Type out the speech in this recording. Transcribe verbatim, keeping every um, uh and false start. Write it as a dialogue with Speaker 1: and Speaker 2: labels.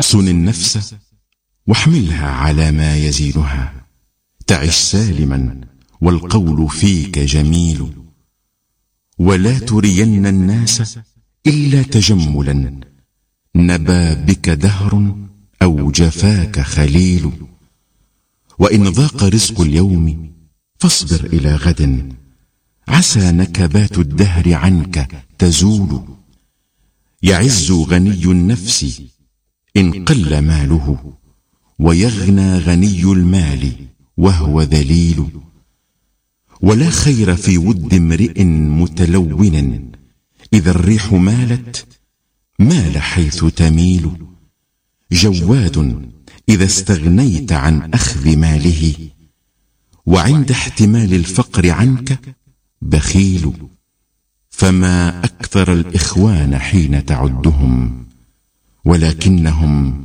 Speaker 1: صن النفس واحملها على ما يزينها، تعش سالما والقول فيك جميل. ولا ترين الناس إلا تجملا، نبى بك دهر أو جفاك خليل. وإن ضاق رزق اليوم فاصبر إلى غد، عسى نكبات الدهر عنك تزول. يعز غني النفس إن قل ماله، ويغنى غني المال وهو ذليل. ولا خير في ود امرئ متلون، إذا الريح مالت مال حيث تميل. جواد إذا استغنيت عن أخذ ماله، وعند احتمال الفقر عنك بخيل. فما أكثر الإخوان حين تعدهم، ولكنهم